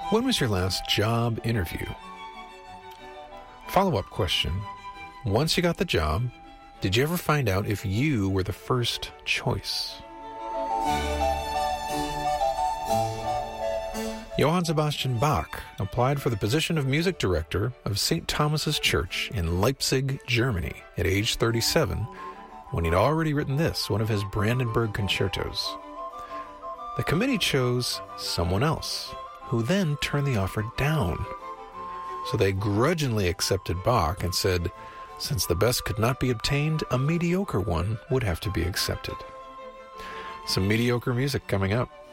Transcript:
When was your last job interview? Follow-up question. Once you got the job, did you ever find out if you were the first choice? Johann Sebastian Bach applied for the position of music director of St. Thomas's Church in Leipzig, Germany, at age 37, when he'd already written this, one of his Brandenburg concertos. The committee chose someone else, who then turned the offer down. So they grudgingly accepted Bach and said, since the best could not be obtained, a mediocre one would have to be accepted. Some mediocre music coming up.